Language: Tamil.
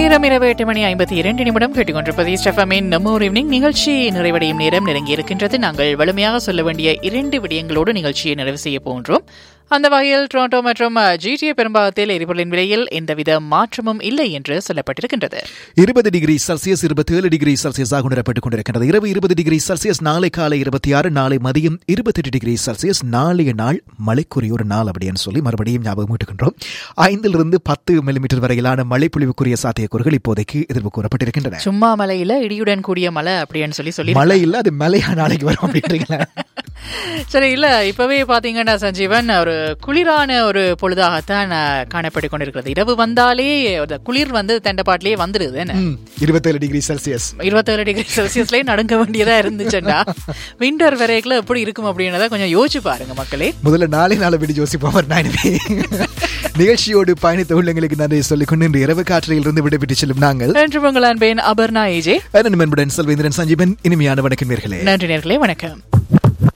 நேரம் இரவு 8:52 கேட்டுக்கொண்டிருப்பது ஸ்டெஃபமின் நம்ம ஒரு ஈவினிங் நிகழ்ச்சி நிறைவடையும் நேரம் நெருங்கி இருக்கின்றது. நாங்கள் வலிமையாக சொல்ல வேண்டிய 2 விடயங்களோடு நிகழ்ச்சியை நிறைவு செய்ய போன்றோம். அந்த வகையில் டொரண்டோ மற்றும் GTA பெரும்பாகத்தில் எரிபொருளின் விலையில் எந்தவித மாற்றமும் இல்லை என்று சொல்லப்பட்டிருக்கின்றது. 20 டிகிரி செல்சியஸ் 27 டிகிரி செல்சியஸாக உணரப்பட்டுக் கொண்டிருக்கிறது. இரவு 20 டிகிரி செல்சியஸ், நாளை காலை 26, நாளை மதியம் 28 டிகிரி செல்சியஸ். நாளைய நாள் மழைக்குரிய ஒரு நாள் அப்படின்னு சொல்லி மறுபடியும் ஞாபகம் விட்டுக்கின்றோம். 5 to 10 மில்லிமீட்டர் வரையிலான மழை பொழிவுக்குரிய சாத்தியக்கூறுகள் இப்போதைக்கு எதிர்ப்பு கூறப்பட்டிருக்கின்றன. சும்மா மழையில இடியுடன் கூடிய மழை அப்படின்னு சொல்லி மழை இல்ல, அது மழையா நாளைக்கு வரும் அப்படின்றீங்களா? சரி, இல்ல இப்பவே பாத்தீங்கன்னா சஞ்சீவன், ஒரு குளிரான ஒரு பொழுதாகத்தான் காணப்பட்டு கொண்டிருக்கிறது. இரவு வந்தாலே குளிர் தண்டப்பாட்டிலேயே வந்துடுது. 27 டிகிரி செல்சியஸ் 27 டிகிரி செல்சியஸ்லயே நடுங்க வேண்டியதா இருந்துச்சுன்னா விண்டர் வரைக்குள்ள எப்படி இருக்கும் அப்படின்றத கொஞ்சம் யோசிச்சு பாருங்க மக்களே. முதல்ல நாளை விடி யோசிப்போம். நிகழ்ச்சியோடு பயணித்த உள்ளங்களுக்கு நன்றி சொல்லிக்கொண்டு இன்று இரவு காற்றையில் இருந்து விடைபெற்று செல்லும் நாங்கள் என்று உங்கள் அன்பேன் அபர்ணா ஏஜே, செல்வேந்திரன் சஞ்சீவன். இனிமையான வணக்கம் நேர்களே. நன்றி நேர்களே, வணக்கம்.